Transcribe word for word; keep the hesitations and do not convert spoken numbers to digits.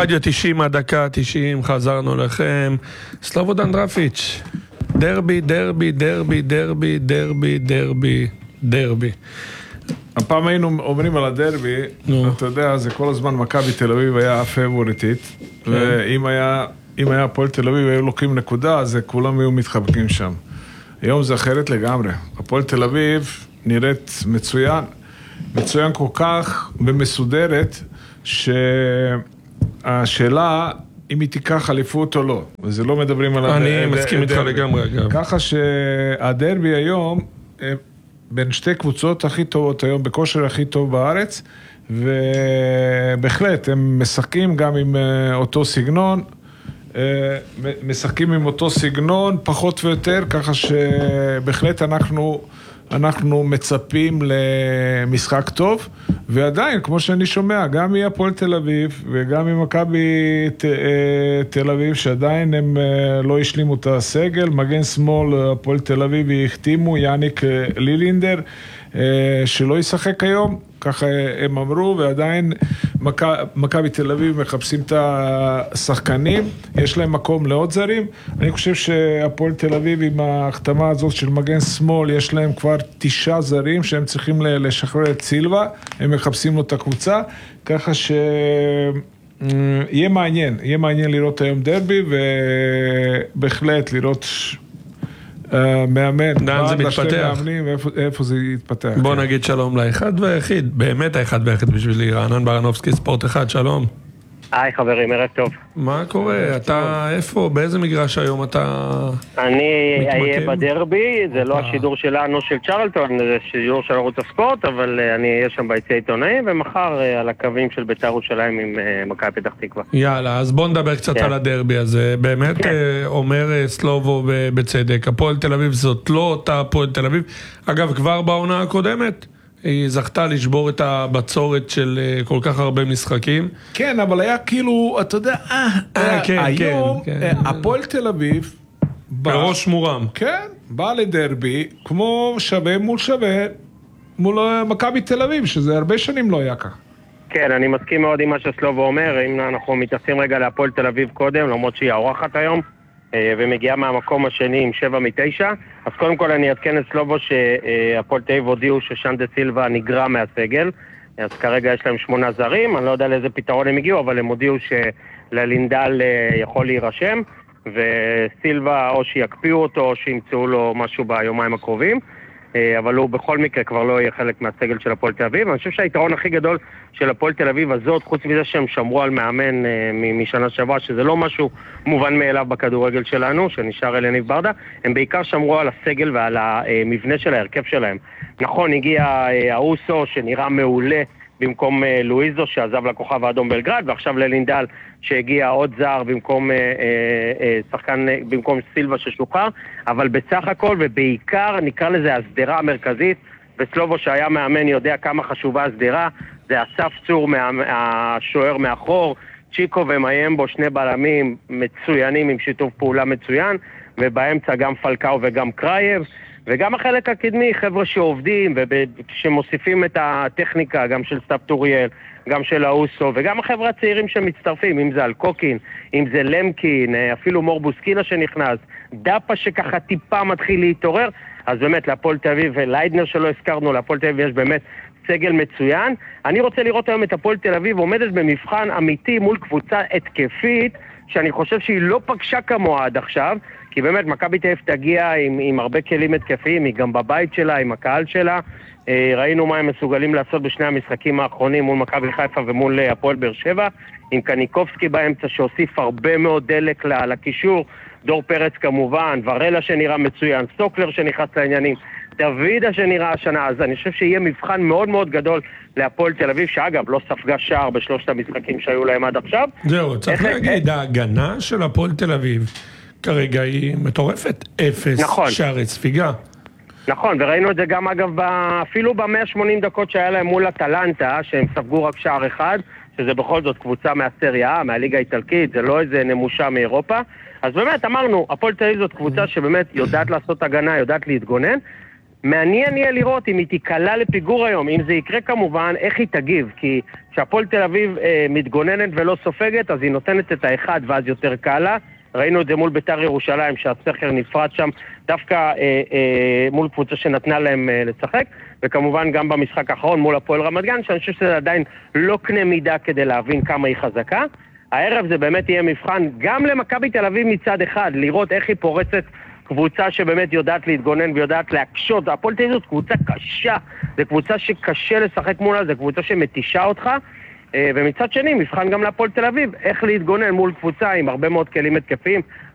רדיו תשעים הדקה תשעים, חזרנו לכם. סלובודן דרפיץ', דרבי, דרבי, דרבי, דרבי, דרבי, דרבי, דרבי. הפעם היינו אומרים על הדרבי, אתה יודע, זה כל הזמן מכבי תל אביב היה הפייבוריטית, ואם היה, אם היה הפועל תל אביב היו לוקחים נקודה, אז כולם היו מתחבקים שם. היום זה אחרת לגמרי. הפועל תל אביב נראית מצוין, מצוין כל כך ומסודרת, שהשאלה אם היא תיקח אליפות או לא, וזה לא מדברים על הדרבי. אני מסכים איתך לגמרי, אגב. ככה שהדרבי היום, בין שתי קבוצות הכי טובות היום, בכושר הכי טוב בארץ, ובהחלט הם משחקים גם עם אותו סגנון, משחקים עם אותו סגנון, פחות ויותר, ככה שבהחלט אנחנו, אנחנו מצפים למשחק טוב, ועדיין, כמו שאני שומע, גם מהפועל תל אביב, וגם ממכבי תל אביב, שעדיין הם לא השלימו את הסגל, מגן שמאל, הפועל תל אביב, החתימו, יאניק לילינדר, שלא ישחק היום, ככה הם אמרו, ועדיין מכבי תל אביב מחפשים את השחקנים, יש להם מקום לעוד זרים. אני חושב שהפועל תל אביב עם ההחתמה הזאת של מגן שמאל, יש להם כבר תשעה זרים שהם צריכים לשחרר את סילבה, הם מחפשים לו את הקבוצה, ככה שיהיה מעניין, יהיה מעניין לראות היום דרבי, ובהחלט לראות מאמן, לאן זה מתפתח? ואיפה זה יתפתח. בוא נגיד שלום לאחד והיחיד, באמת האחד והיחיד בשבילי, רענן ברנובסקי, ספורט אחד, שלום. היי חברים, ערב טוב. מה קורה? אתה איפה? באיזה מגרש היום אתה אני אהיה בדרבי, זה לא השידור שלנו של צ'רלטון, זה שידור של ערוץ הספורט, אבל אני אהיה שם ביציע עיתונאים, ומחר על הקווים של בית"ר ירושלים עם מכבי פתח תקווה. יאללה, אז בוא נדבר קצת על הדרבי הזה. באמת אומר סלובו בצדק, הפועל תל אביב זאת לא אותה הפועל תל אביב. אגב, כבר בעונה הקודמת היא זכתה לשבור את הבצורת של כל כך הרבה משחקים. כן, אבל היה כאילו, אתה יודע, היום הפועל תל אביב בראש מורם. כן, בא לדרבי כמו שווה מול שווה מול מכבי תל אביב, שזה הרבה שנים לא היה כך. כן, אני מסכים מאוד עם מה שסלובו אומר. אם אנחנו מתייחסים רגע להפועל תל אביב קודם, למרות שהיא האורחת היום ומגיעה מהמקום השני עם שבע מתשע, אז קודם כל אני אעדכן את סלובו שהפועל תל אביב הודיעו ששאן דה סילבה נגרע מהסגל, אז כרגע יש להם שמונה זרים, אני לא יודע לאיזה פתרון הם הגיעו, אבל הם הודיעו שללינדל יכול להירשם, וסילבה או שיקפיאו אותו או שימצאו לו משהו ביומיים הקרובים, אבל הוא בכל מקרה כבר לא יהיה חלק מהסגל של הפועל תל אביב. אני חושב שהיתרון הכי גדול של הפועל תל אביב הזאת, חוץ מזה שהם שמרו על מאמן משנה שעברה, שזה לא משהו מובן מאליו בכדורגל שלנו, שנשאר אל יניב ברדה, הם בעיקר שמרו על הסגל ועל המבנה של ההרכב שלהם. נכון, הגיע האוסו שנראה מעולה במקום לואיזו שעזב לכוכב האדום בלגרד, ועכשיו ללינדל שהגיע עוד זר במקום, אה, אה, שחקן, במקום סילבה ששוחרר, אבל בסך הכל ובעיקר נקרא לזה הסדרה המרכזית, וסלובו שהיה מאמן יודע כמה חשובה הסדרה, זה אסף צור מה, השוער מאחור, צ'יקו ומיימבו שני בלמים מצוינים עם שיתוף פעולה מצוין, ובאמצע גם פלקאו וגם קרייב, וגם החלק הקדמי, חבר'ה שעובדים ושמוסיפים את הטכניקה, גם של סטאפ טוריאל, גם של האוסו, וגם החבר'ה הצעירים שמצטרפים, אם זה אלקוקין, אם זה למקין, אפילו מור בוסקילה שנכנס, דאפה שככה טיפה מתחיל להתעורר, אז באמת להפועל תל אביב וליידנר שלא הזכרנו, להפועל תל אביב יש באמת סגל מצוין. אני רוצה לראות היום את הפועל תל אביב עומדת במבחן אמיתי מול קבוצה התקפית, שאני חושב שהיא לא פגשה כמוה עד עכשיו, כי באמת מכבי תל אביב תגיע עם, עם הרבה כלים התקפיים, היא גם בבית שלה, עם הקהל שלה. ראינו מה הם מסוגלים לעשות בשני המשחקים האחרונים מול מכבי חיפה ומול הפועל באר שבע, עם קניקובסקי באמצע שהוסיף הרבה מאוד דלק לקישור, דור פרץ כמובן, ורלה שנראה מצוין, סטוקלר שנכנס לעניינים, דוידה שנראה השנה, אז אני חושב שיהיה מבחן מאוד מאוד גדול להפועל תל אביב, שאגב לא ספגה שער בשלושת המשחקים שהיו להם עד עכשיו. זהו, צריך להגיד, ההגנה של הפועל תל אביב כרגע היא מטורפת, אפס נכון. שערי ספיגה. נכון, וראינו את זה גם אגב אפילו ב-מאה ושמונים דקות שהיה להם מול הטלנטה, שהם ספגו רק שער אחד, שזה בכל זאת קבוצה מהסריה, מהליגה האיטלקית, זה לא איזה נמושה מאירופה, אז באמת אמרנו, הפועל תל אביב זאת קבוצה שבאמת יודעת לעשות הגנה, יודעת להתגונן, מעניין יהיה לראות אם היא תיקלה לפיגור היום, אם זה יקרה כמובן, איך היא תגיב, כי כשהפועל תל אביב אה, מתגוננת ולא סופגת, אז היא נותנת את האחד ואז יותר קלה. ראינו את זה מול בית"ר ירושלים, שהסכר נפרד שם, דווקא אה, אה, מול קבוצה שנתנה להם אה, לשחק, וכמובן גם במשחק האחרון מול הפועל רמת גן, שאני חושב שזה עדיין לא קנה מידה כדי להבין כמה היא חזקה. הערב זה באמת יהיה מבחן גם למכבי תל אביב מצד אחד, לראות איך היא פורצת קבוצה שבאמת יודעת להתגונן ויודעת להקשות. הפועל תל אביב זאת קבוצה קשה, זו קבוצה שקשה לשחק מולה, זו קבוצה שמתישה אותך, ומצד שני מבחן גם להפועל תל אביב, איך להתגונן מול קבוצה עם הרבה מאוד כלים התקפיים,